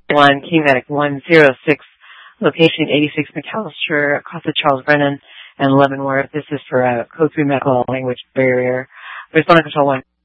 1, King Medic 106, location 86 McAllister, Casa Charles Brennan, and Leavenworth. This is for code 3 medical language barrier. Responding control 1.